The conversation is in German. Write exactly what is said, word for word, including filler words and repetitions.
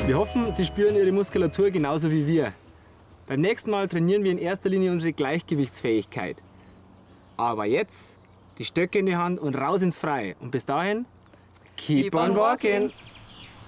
Wir hoffen, Sie spüren Ihre Muskulatur genauso wie wir. Beim nächsten Mal trainieren wir in erster Linie unsere Gleichgewichtsfähigkeit. Aber jetzt die Stöcke in die Hand und raus ins Freie. Und bis dahin, keep, keep on walking!